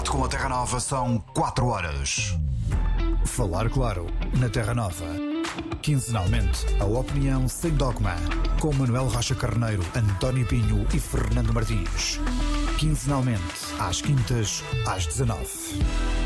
Norte com a Terra Nova são 4 horas. Falar claro na Terra Nova. Quinzenalmente, a opinião sem dogma. Com Manuel Rocha Carneiro, António Pinho e Fernando Martins. Quinzenalmente, às quintas, às 19.